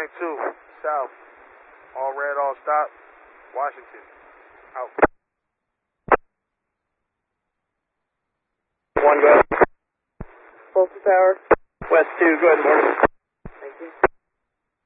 2, south. All red, all stop. Washington. Out. 1, go ahead. Fulton Tower. West 2, go ahead, morning. Thank you.